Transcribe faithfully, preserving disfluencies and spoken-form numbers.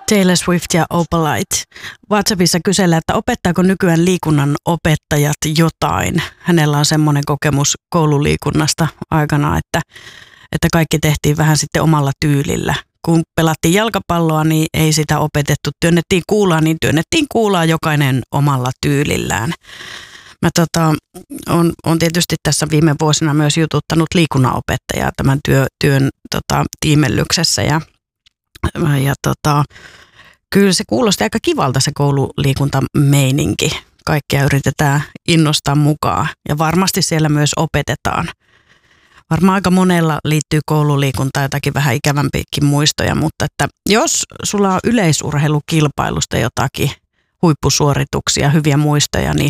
Taylor Swift ja Opalite. WhatsAppissa kysellään, että opettaako nykyään liikunnan opettajat jotain. Hänellä on semmoinen kokemus koululiikunnasta aikana, että, että kaikki tehtiin vähän sitten omalla tyylillä. Kun pelattiin jalkapalloa, niin ei sitä opetettu. Työnnettiin kuulaa, niin työnnettiin kuulaa jokainen omalla tyylillään. Mä tota, on, on tietysti tässä viime vuosina myös jututtanut liikunnanopettajaa tämän työ, työn tota, tiimellyksessä ja, ja tota, kyllä se kuulosti aika kivalta se koululiikuntameininki. Kaikkia yritetään innostaa mukaan ja varmasti siellä myös opetetaan. Varmaan aika monella liittyy koululiikuntaan jotakin vähän ikävämpiäkin muistoja, mutta että jos sulla on yleisurheilukilpailusta jotakin huippusuorituksia, hyviä muistoja, niin